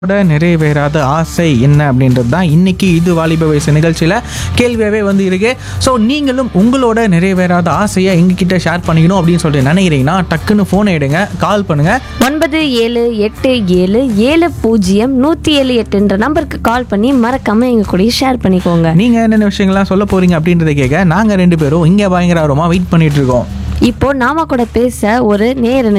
நிறைவேறாத ஆசை என்ன அப்படின்றது தான் இன்னைக்கு இது வாலிப வயசு நிகழ்ச்சியில் கேள்வியாகவே வந்து இருக்கு. ஸோ நீங்களும் உங்களோட நிறைவேறாத ஆசையை எங்ககிட்ட ஷேர் பண்ணிக்கணும் அப்படின்னு சொல்லிட்டு நினைக்கிறீங்கன்னா டக்குன்னு ஃபோனை எடுங்க, கால் பண்ணுங்க. 9787700178 நம்பருக்கு கால் பண்ணி மறக்காம எங்க கூட ஷேர் பண்ணிக்கோங்க. நீங்க என்னென்ன விஷயங்கள்லாம் சொல்ல போறீங்க அப்படின்றத கேட்க நாங்கள் ரெண்டு பேரும் இங்கே பயங்கர ஆர்வமாக வெயிட் பண்ணிட்டு இருக்கோம். இப்போ நாம கூட பேச ஒரு நேர